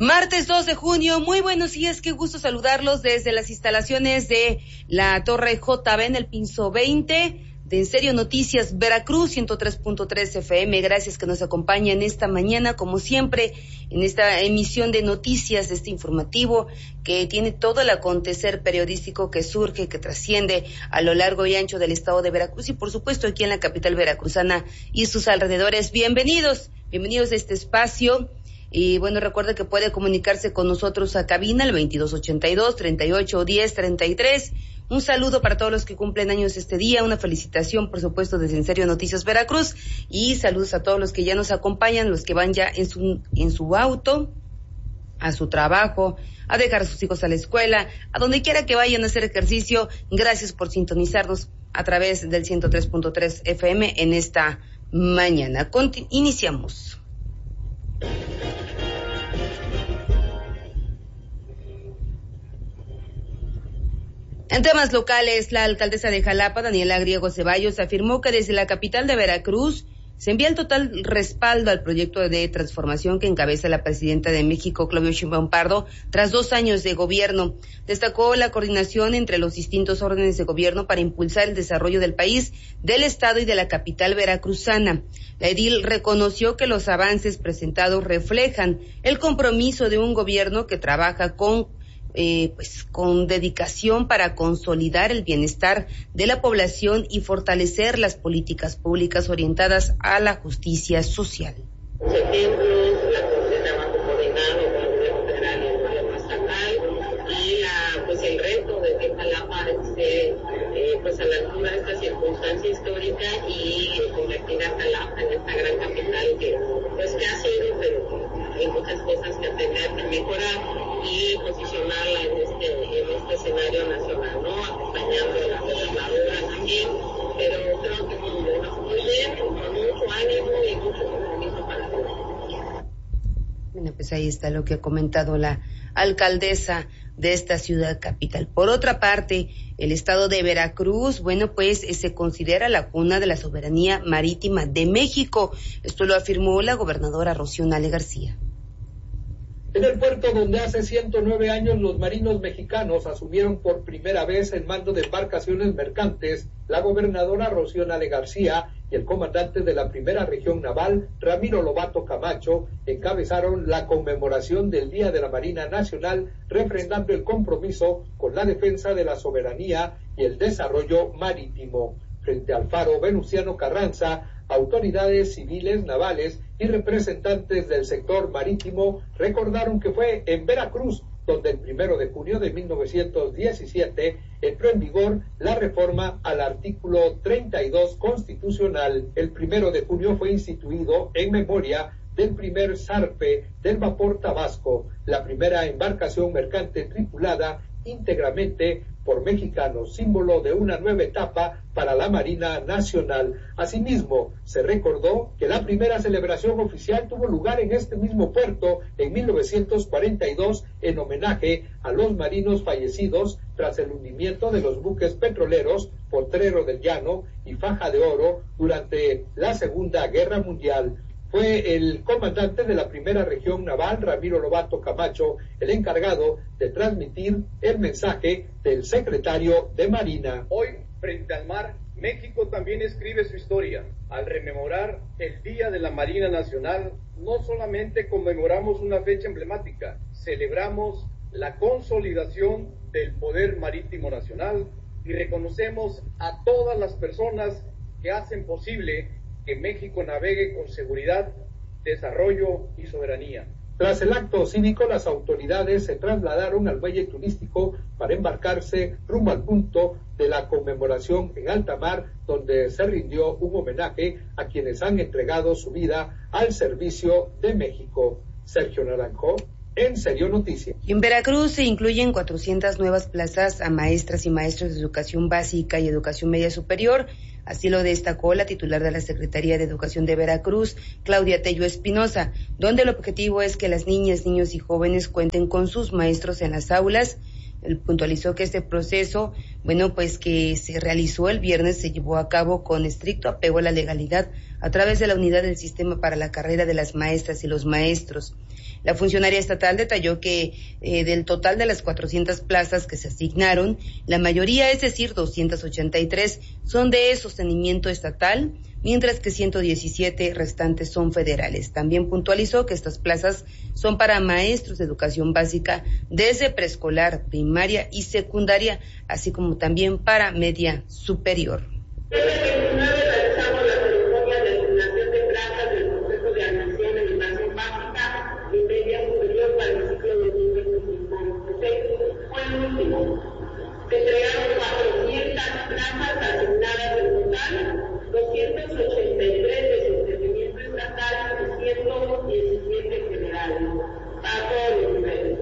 Martes 2 de junio, muy buenos días, qué gusto saludarlos desde las instalaciones de la Torre JB en el piso 20 de En Serio Noticias Veracruz, 103.3 FM. Gracias que nos acompañan esta mañana, como siempre, en esta emisión de noticias, de este informativo que tiene todo el acontecer periodístico que surge, que trasciende a lo largo y ancho del estado de Veracruz y, por supuesto, aquí en la capital veracruzana y sus alrededores. Bienvenidos a este espacio. Y bueno, recuerda que puede comunicarse con nosotros a cabina al 2282-3810-33. Un saludo para todos los que cumplen años este día, una felicitación, por supuesto, desde En Serio Noticias Veracruz, y saludos a todos los que ya nos acompañan, los que van ya en su auto, a su trabajo, a dejar a sus hijos a la escuela, a donde quiera que vayan a hacer ejercicio. Gracias por sintonizarnos a través del 103.3 FM en esta mañana. Iniciamos. En temas locales, la alcaldesa de Jalapa, Daniela Griego Ceballos, afirmó que desde la capital de Veracruz se envía el total respaldo al proyecto de transformación que encabeza la presidenta de México, Claudia Sheinbaum Pardo, tras 2 años de gobierno. Destacó la coordinación entre los distintos órdenes de gobierno para impulsar el desarrollo del país, del estado y de la capital veracruzana. La edil reconoció que los avances presentados reflejan el compromiso de un gobierno que trabaja con dedicación para consolidar el bienestar de la población y fortalecer las políticas públicas orientadas a la justicia social. Ejemplos, la trabajo coordinado con el gobierno federal y el gobierno estatal, y el reto de que Jalapa esté a la altura de esta circunstancia histórica y convertir a Jalapa en esta gran capital que ha sido, pero hay muchas cosas que atender, que mejorar y posicionarla en este escenario nacional, ¿no? Acompañando a la gobernadora también, pero creo que muy bien, con mucho ánimo y mucho compromiso para todos. Bueno, pues ahí está lo que ha comentado la alcaldesa de esta ciudad capital. Por otra parte, el estado de Veracruz, se considera la cuna de la soberanía marítima de México. Esto lo afirmó la gobernadora Rocío Nale García. En el puerto donde hace 109 años los marinos mexicanos asumieron por primera vez el mando de embarcaciones mercantes, la gobernadora Rocío Nale García y el comandante de la primera región naval, Ramiro Lobato Camacho, encabezaron la conmemoración del Día de la Marina Nacional, refrendando el compromiso con la defensa de la soberanía y el desarrollo marítimo. Frente al faro Venustiano Carranza, autoridades civiles, navales y representantes del sector marítimo recordaron que fue en Veracruz donde el 1 de junio de 1917 entró en vigor la reforma al artículo 32 constitucional. El 1 de junio fue instituido en memoria del primer zarpe del vapor Tabasco, la primera embarcación mercante tripulada íntegramente por mexicanos, símbolo de una nueva etapa para la Marina Nacional. Asimismo, se recordó que la primera celebración oficial tuvo lugar en este mismo puerto en 1942 en homenaje a los marinos fallecidos tras el hundimiento de los buques petroleros Potrero del Llano y Faja de Oro durante la Segunda Guerra Mundial. Fue el comandante de la primera región naval, Ramiro Lobato Camacho, el encargado de transmitir el mensaje del secretario de Marina. Hoy, frente al mar, México también escribe su historia. Al rememorar el Día de la Marina Nacional, no solamente conmemoramos una fecha emblemática, celebramos la consolidación del poder marítimo nacional y reconocemos a todas las personas que hacen posible que México navegue con seguridad, desarrollo y soberanía. Tras el acto cívico, las autoridades se trasladaron al muelle turístico para embarcarse rumbo al punto de la conmemoración en alta mar, donde se rindió un homenaje a quienes han entregado su vida al servicio de México. Sergio Naranjo, En Serio Noticias. En Veracruz se incluyen 400 nuevas plazas a maestras y maestros de educación básica y educación media superior. Así lo destacó la titular de la Secretaría de Educación de Veracruz, Claudia Tello Espinosa, donde el objetivo es que las niñas, niños y jóvenes cuenten con sus maestros en las aulas Él puntualizó que este proceso, pues que se realizó el viernes, se llevó a cabo con estricto apego a la legalidad a través de la unidad del sistema para la carrera de las maestras y los maestros. La funcionaria estatal detalló que del total de las 400 plazas que se asignaron, la mayoría, es decir, 283, son de sostenimiento estatal, mientras que 117 restantes son federales. También puntualizó que estas plazas son para maestros de educación básica desde preescolar, primaria y secundaria, así como también para media superior. Se entregaron 400 plazas asignadas en total, 283 de sostenimiento estatal y 117 federales, a todos los niveles.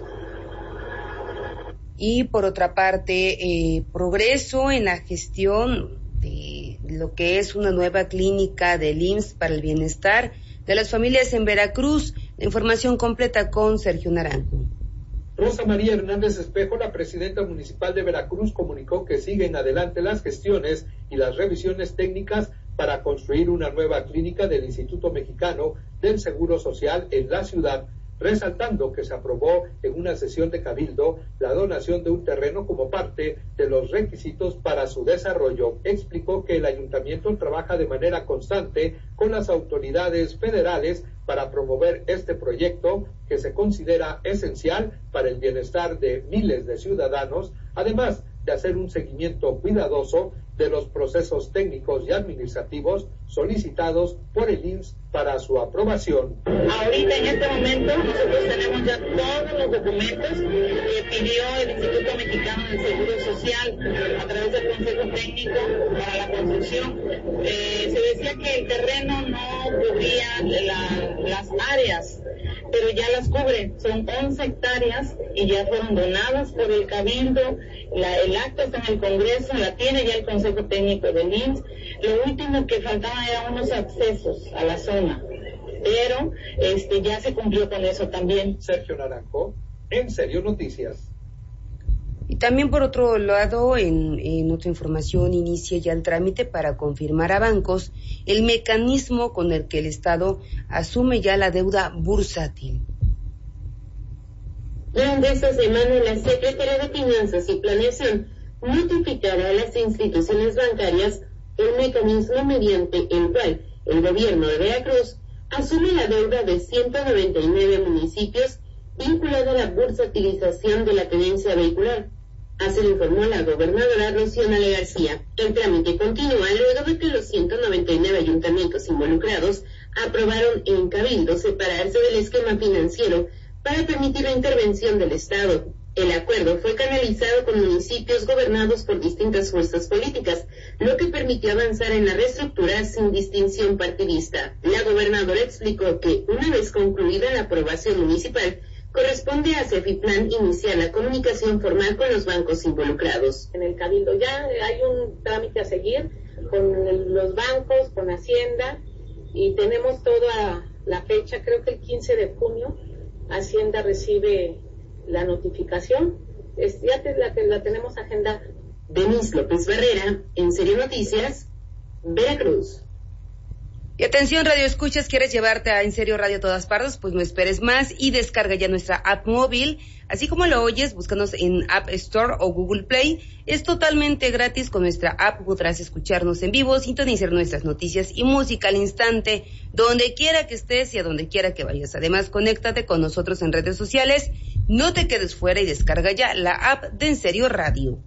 Y por otra parte, progreso en la gestión de lo que es una nueva clínica del IMSS para el bienestar de las familias en Veracruz. La información completa con Sergio Naranjo. Rosa María Hernández Espejo, la presidenta municipal de Veracruz, comunicó que siguen adelante las gestiones y las revisiones técnicas para construir una nueva clínica del Instituto Mexicano del Seguro Social en la ciudad, resaltando que se aprobó en una sesión de cabildo la donación de un terreno como parte de los requisitos para su desarrollo. Explicó que el ayuntamiento trabaja de manera constante con las autoridades federales para promover este proyecto que se considera esencial para el bienestar de miles de ciudadanos, además de hacer un seguimiento cuidadoso de los procesos técnicos y administrativos solicitados por el IMSS para su aprobación. Ahorita, en este momento, nosotros tenemos ya todos los documentos que pidió el Instituto Mexicano del Seguro Social a través del Consejo Técnico para la construcción. Se decía que el terreno no cubría las áreas, pero ya las cubre. Son 11 hectáreas y ya fueron donadas por el Cabildo. El acta está en el Congreso, la tiene ya el Consejo Técnico del IMSS. Lo último que faltaba eran unos accesos a la zona, pero ya se cumplió con eso también. Sergio Naranjo, En Serio Noticias. Y también por otro lado, en otra información, inicia ya el trámite para confirmar a bancos el mecanismo con el que el Estado asume ya la deuda bursátil. Durante esta semana, la Secretaría de Finanzas y Planeación notificará a las instituciones bancarias el mecanismo mediante el cual el gobierno de Veracruz asume la deuda de 199 municipios vinculada a la bursatilización de la tenencia vehicular. Así lo informó la gobernadora Rocío Nale García. El trámite continúa luego de que los 199 ayuntamientos involucrados aprobaron en Cabildo separarse del esquema financiero para permitir la intervención del Estado. El acuerdo fue canalizado con municipios gobernados por distintas fuerzas políticas, lo que permitió avanzar en la reestructura sin distinción partidista. La gobernadora explicó que, una vez concluida la aprobación municipal, corresponde a Cefiplan iniciar la comunicación formal con los bancos involucrados. En el Cabildo ya hay un trámite a seguir con los bancos, con Hacienda, y tenemos toda la fecha, creo que el 15 de junio, Hacienda recibe la notificación, la tenemos agendada. Denise López Barrera, En Serio Noticias, Veracruz. Y atención, Radio Escuchas, ¿quieres llevarte a En Serio Radio a todas partes? Pues no esperes más y descarga ya nuestra app móvil. Así como lo oyes, búscanos en App Store o Google Play. Es totalmente gratis. Con nuestra app podrás escucharnos en vivo, sintonizar nuestras noticias y música al instante, donde quiera que estés y a donde quiera que vayas. Además, conéctate con nosotros en redes sociales. No te quedes fuera y descarga ya la app de En Serio Radio.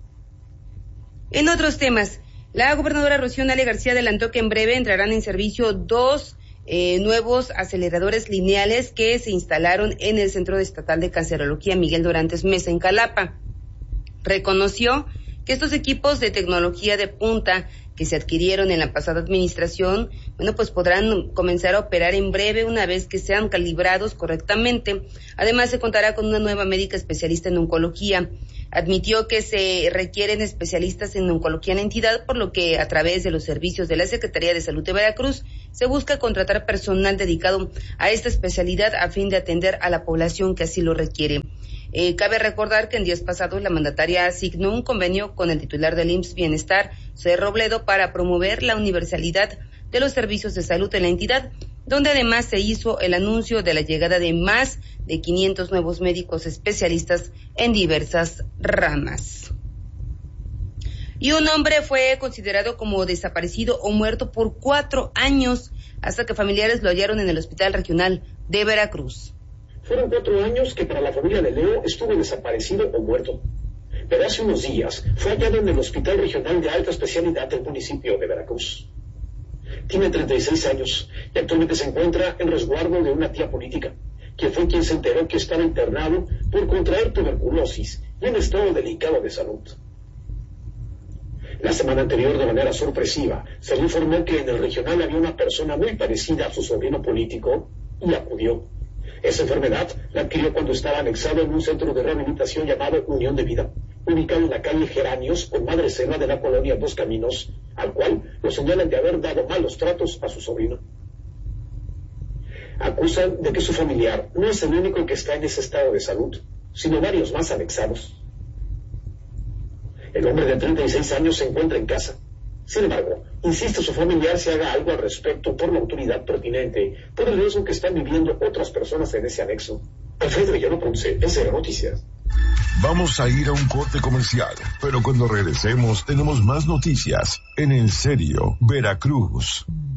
En otros temas, la gobernadora Rocío Nale García adelantó que en breve entrarán en servicio 2 nuevos aceleradores lineales que se instalaron en el Centro Estatal de Cancerología Miguel Dorantes Mesa en Jalapa. Reconoció que estos equipos de tecnología de punta que se adquirieron en la pasada administración, pues podrán comenzar a operar en breve una vez que sean calibrados correctamente. Además, se contará con una nueva médica especialista en oncología. Admitió que se requieren especialistas en oncología en la entidad, por lo que a través de los servicios de la Secretaría de Salud de Veracruz se busca contratar personal dedicado a esta especialidad a fin de atender a la población que así lo requiere. Cabe recordar que en días pasados la mandataria asignó un convenio con el titular del IMSS Bienestar, José Robledo, para promover la universalidad de los servicios de salud en la entidad, donde además se hizo el anuncio de la llegada de más de 500 nuevos médicos especialistas en diversas ramas. Y un hombre fue considerado como desaparecido o muerto por 4 años, hasta que familiares lo hallaron en el Hospital Regional de Veracruz. Fueron 4 años que para la familia de Leo estuvo desaparecido o muerto, pero hace unos días fue hallado en el Hospital Regional de Alta Especialidad del municipio de Veracruz. Tiene 36 años y actualmente se encuentra en resguardo de una tía política, quien fue quien se enteró que estaba internado por contraer tuberculosis y en estado delicado de salud. La semana anterior, de manera sorpresiva, se le informó que en el regional había una persona muy parecida a su sobrino político y acudió. Esa enfermedad la adquirió cuando estaba anexado en un centro de rehabilitación llamado Unión de Vida, ubicado en la calle Geranios con Madre Selva de la colonia Dos Caminos, al cual lo señalan de haber dado malos tratos a su sobrino. Acusan de que su familiar no es el único que está en ese estado de salud, sino varios más anexados. El hombre de 36 años se encuentra en casa. Sin embargo, insiste su familiar se haga algo al respecto por la autoridad pertinente, por el riesgo que están viviendo otras personas en ese anexo. Alfredo Villano Ponce, SR Noticias. Vamos a ir a un corte comercial, pero cuando regresemos tenemos más noticias en En Serio, Veracruz.